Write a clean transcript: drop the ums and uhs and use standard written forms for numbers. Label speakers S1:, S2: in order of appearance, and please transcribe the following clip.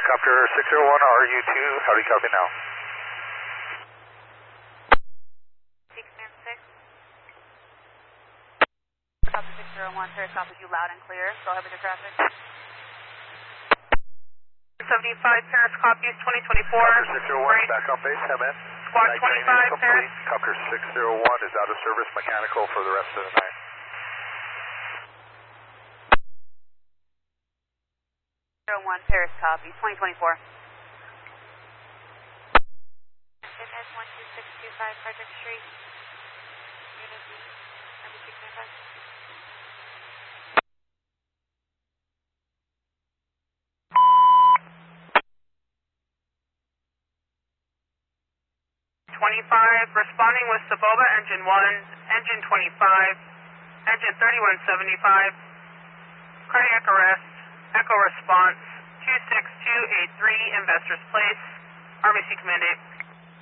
S1: Copter 601, RU2, how do you copy now?
S2: 696. Copy 601, Paris copies you loud and clear. Go ahead with your traffic. 75, Paris copies 2024.
S1: Copter 601, back on base, have in.
S2: Squad 25, Paris.
S1: Copter 601 is out of service, mechanical for the rest of the night.
S2: 01, Paris copies 2024. MS 12625 Frederick Street. Unit B, number 695. 25, responding with Saboba engine 1, engine 25, engine 3175, cardiac arrest, echo response, 26283, Investors Place, Army C Command 8.